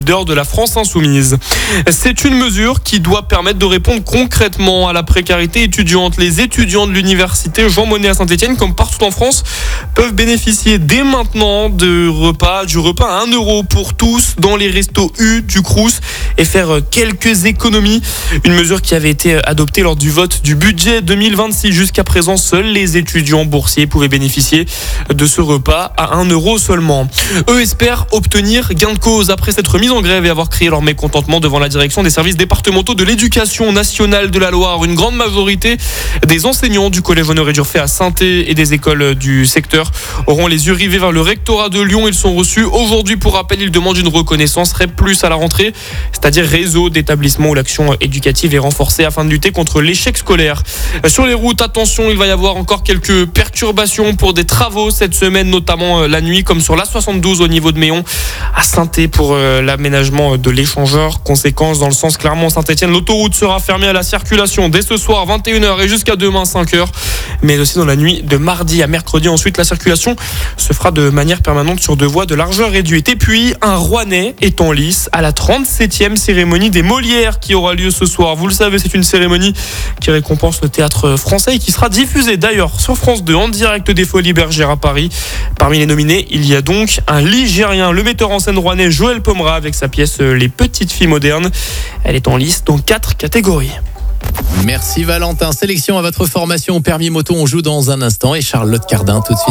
De la France insoumise. C'est une mesure qui doit permettre de répondre concrètement à la précarité étudiante. Les étudiants de l'université Jean Monnet à Saint-Etienne, comme partout en France, peuvent bénéficier dès maintenant du repas à 1 € pour tous dans les restos U du Crous et faire quelques économies. Une mesure qui avait été adoptée lors du vote du budget 2026. Jusqu'à présent, seuls les étudiants boursiers pouvaient bénéficier de ce repas à 1 € seulement. Eux espèrent obtenir gain de cause après cette remise en grève et avoir crié leur mécontentement devant la direction des services départementaux de l'éducation nationale de la Loire. Une grande majorité des enseignants du collège Honoré d'Urfé à Saint-Étienne et des écoles du secteur auront les yeux rivés vers le rectorat de Lyon. Ils sont reçus aujourd'hui. Pour rappel, ils demandent une reconnaissance REP+ à la rentrée, c'est-à-dire réseau d'établissements où l'action éducative est renforcée afin de lutter contre l'échec scolaire. Sur les routes, attention, il va y avoir encore quelques perturbations pour des travaux cette semaine, notamment la nuit, comme sur l'A72 au niveau de Méon à Saint-Étienne pour l'aménagement de l'échangeur. Conséquence dans le sens Clermont-Saint-Etienne, l'autoroute sera fermée à la circulation dès ce soir 21h et jusqu'à demain 5h, mais aussi dans la nuit de mardi à mercredi. Ensuite, la circulation se fera de manière permanente sur 2 voies de largeur réduite. Et puis, un Rouennais est en lice à la 37e cérémonie des Molières qui aura lieu ce soir. Vous le savez, c'est une cérémonie qui récompense le théâtre français et qui sera diffusée d'ailleurs sur France 2 en direct des Folies Bergères à Paris. Parmi les nominés, il y a donc un Ligérien, le metteur en scène rouennais Joël Pomera avec sa pièce Les Petites Filles Modernes. Elle est en lice dans 4 catégories. Merci Valentin. Sélection à votre formation au permis moto. On joue dans un instant et Charlotte Cardin tout de suite.